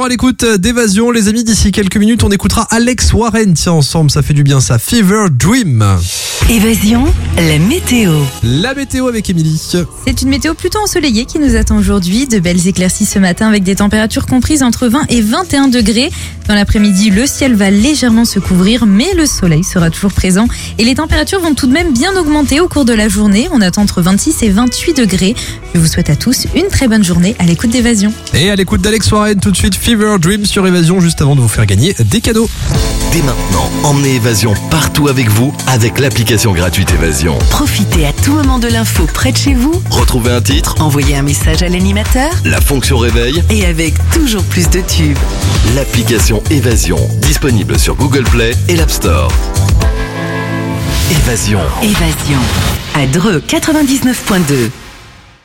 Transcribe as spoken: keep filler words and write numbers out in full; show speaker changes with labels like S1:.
S1: Toujours à l'écoute d'Évasion, les amis. D'ici quelques minutes, on écoutera Alex Warren. Tiens, ensemble, ça fait du bien ça. Fever Dream.
S2: Évasion, la météo.
S1: La météo avec Émilie.
S3: C'est une météo plutôt ensoleillée qui nous attend aujourd'hui. De belles éclaircies ce matin avec des températures comprises entre vingt et vingt et un degrés. Dans l'après-midi, le ciel va légèrement se couvrir, mais le soleil sera toujours présent. Et les températures vont tout de même bien augmenter au cours de la journée. On attend entre vingt-six et vingt-huit degrés. Je vous souhaite à tous une très bonne journée à l'écoute d'Évasion.
S1: Et à l'écoute d'Alex Warren, tout de suite Fever Dream sur Évasion, juste avant de vous faire gagner des cadeaux.
S4: Dès maintenant, emmenez Évasion partout avec vous avec l'application gratuite Évasion.
S2: Profitez à tout moment de l'info près de chez vous.
S4: Retrouvez un titre,
S2: Envoyez un message à l'animateur.
S4: la fonction réveil,
S2: Et avec toujours plus de tubes.
S4: l'application Évasion, disponible sur Google Play et l'App Store. Évasion.
S2: Évasion. À Dreux quatre-vingt-dix-neuf virgule deux.